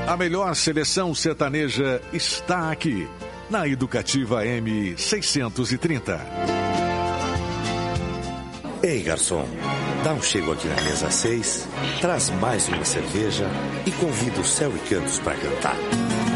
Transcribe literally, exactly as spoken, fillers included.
A melhor seleção sertaneja está aqui, na Educativa M seiscentos e trinta. Ei, garçom, dá um chego aqui na mesa seis, traz mais uma cerveja e convida o Céu e Cantos para cantar.